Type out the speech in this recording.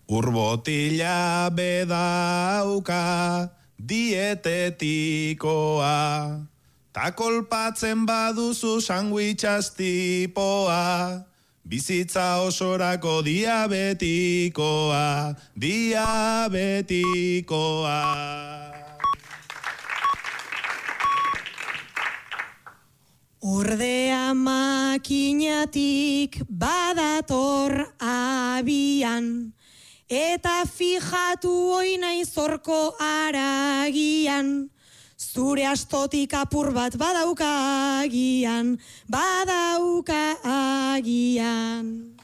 Urbotila bedauka dietetikoa, ta kolpatzen baduzu sandwichaz tipoa, bizitza osorako diabetikoa, diabetikoa. Ordea makinatik badator abian, eta fijatu oinai zorko aragian, zure astotik apur bat badauka agian, badauka agian.